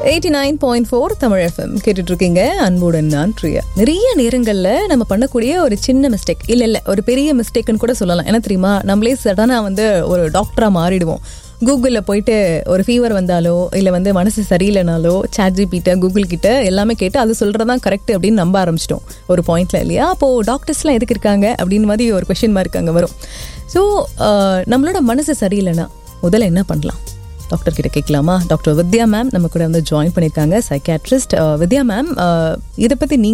89.4 Tamil FM கேட்டுட்டு இருக்கீங்க. அன்புடன் நான் பிரியா. நிறைய நேரங்கள்ல நம்ம பண்ணக்கூடிய ஒரு சின்ன மிஸ்டேக் இல்ல ஒரு பெரிய மிஸ்டேக்னு கூட சொல்லலாம். என்ன தெரியுமா, நம்மளே சடனா ஒரு டாக்டரா மாறிடுவோம். கூகுளில் போயிட்டு ஒரு ஃபீவர் வந்தாலோ இல்லை மனசு சரியில்லைனாலோ ChatGPT கூகுள் கிட்ட எல்லாமே கேட்டு அது சொல்றதான் கரெக்ட் அப்படின்னு நம்ப ஆரம்பிச்சிட்டோம் ஒரு பாயிண்ட்ல இல்லையா. அப்போ டாக்டர்ஸ்லாம் எதுக்கு இருக்காங்க அப்படின்னு மாதிரி ஒரு கொஸ்டின் மார்க் அங்கே வரும். ஸோ நம்மளோட மனசு சரியில்லைன்னா முதல்ல என்ன பண்ணலாம்? டாக்டர் கிட்ட கேட்கலாமா? டாக்டர் வித்யா மேம் நம்ம கூட ஜாயின் பண்ணியிருக்காங்க, சைக்காட்ரிஸ்ட். வித்யா மேம், இதை பற்றி